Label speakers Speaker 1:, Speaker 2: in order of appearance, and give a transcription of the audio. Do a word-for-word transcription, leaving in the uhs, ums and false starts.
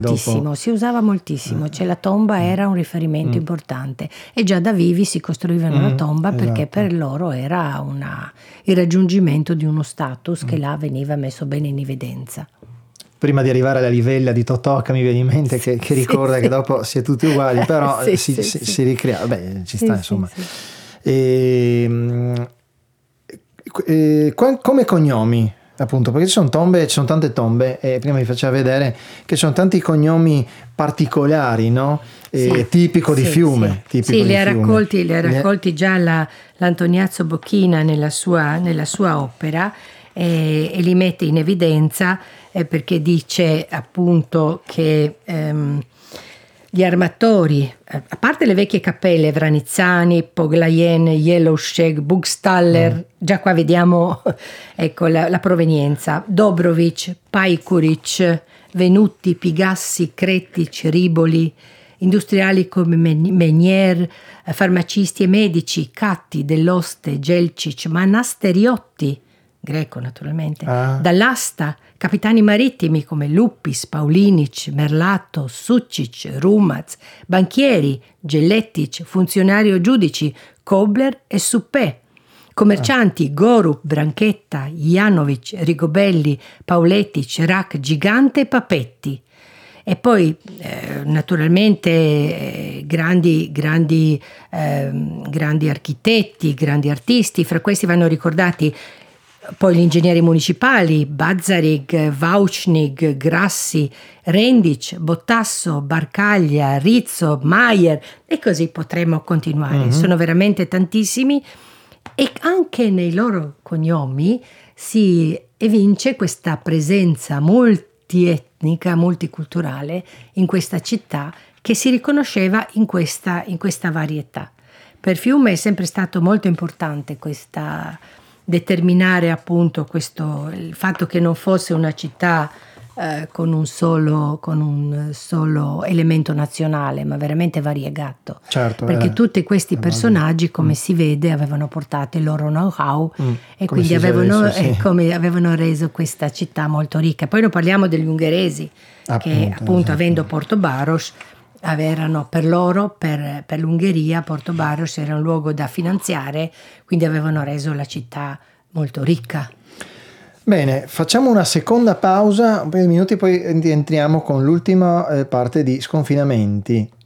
Speaker 1: Moltissimo, si usava moltissimo, cioè la tomba era un riferimento mm. importante e già da vivi si costruivano mm, la tomba esatto. perché per loro era una, il raggiungimento di uno status mm. che là veniva messo bene in evidenza.
Speaker 2: Prima di arrivare alla livella di Totò, che mi viene in mente che, che ricorda sì, che sì. dopo si è tutti uguali, però sì, si, sì, si, sì. si ricrea, beh ci sta sì, insomma. Sì, sì. E, e, come cognomi? Appunto, perché ci sono tombe, ci sono tante tombe e prima mi faceva vedere che ci sono tanti cognomi particolari, no? E sì, tipico sì, di Fiume.
Speaker 1: Sì,
Speaker 2: tipico
Speaker 1: sì
Speaker 2: di
Speaker 1: li ha
Speaker 2: Fiume.
Speaker 1: raccolti, li ha raccolti già la, l'Antoniazzo Bocchina nella sua, nella sua opera e, e li mette in evidenza eh, perché dice appunto che ehm, gli armatori, a parte le vecchie cappelle, Vranizzani, Poglaien, Yellowsheg, Bugstaller, mm. già qua vediamo ecco, la, la provenienza, Dobrovic, Pajkuric, Venutti, Pigassi, Kretic, Riboli, industriali come Menier, farmacisti e medici, Catti, Dell'Oste, Gelcic, Manasteriotti, greco naturalmente, ah. Dall'Asta, capitani marittimi come Luppis, Paulinic, Merlato, Succic, Rumaz, banchieri, Gellettic, funzionario giudici, Kobler e Suppè, commercianti, ah. Gorup, Branchetta, Janovic, Rigobelli, Pauletic, Rac, Gigante e Papetti. E poi eh, naturalmente eh, grandi, grandi, eh, grandi architetti, grandi artisti, fra questi vanno ricordati poi gli ingegneri municipali, Bazzarig, Vauchnig, Grassi, Rendic, Bottasso, Barcaglia, Rizzo, Maier e così potremmo continuare. Mm-hmm. Sono veramente tantissimi e anche nei loro cognomi si evince questa presenza multietnica, multiculturale in questa città che si riconosceva in questa, in questa varietà. Per Fiume è sempre stato molto importante questa determinare appunto questo, il fatto che non fosse una città eh, con un solo con un solo elemento nazionale, ma veramente variegato.
Speaker 2: Certo,
Speaker 1: perché
Speaker 2: eh,
Speaker 1: tutti questi personaggi, come mm. si vede, avevano portato il loro know-how mm, e quindi avevano, adesso, sì. eh, come avevano reso questa città molto ricca. Poi non parliamo degli ungheresi, appunto, che appunto esatto. avendo Porto Baros erano per loro, per, per l'Ungheria, Porto Baros era un luogo da finanziare, quindi avevano reso la città molto ricca.
Speaker 2: Bene, facciamo una seconda pausa, un paio di minuti, poi entriamo con l'ultima parte di Sconfinamenti.